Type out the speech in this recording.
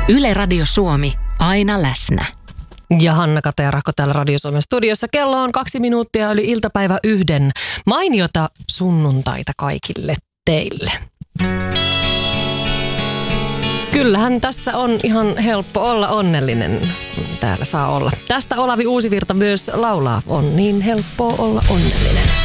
Yle Radio Suomi, aina läsnä. Ja Hanna Katerakko täällä Radio Suomen studiossa. Kello on 2 minuuttia yli iltapäivä 1. Mainiota sunnuntaita kaikille teille. Kyllähän tässä on ihan helppo olla onnellinen, kun täällä saa olla. Tästä Olavi Uusivirta myös laulaa. On niin helppoa olla onnellinen.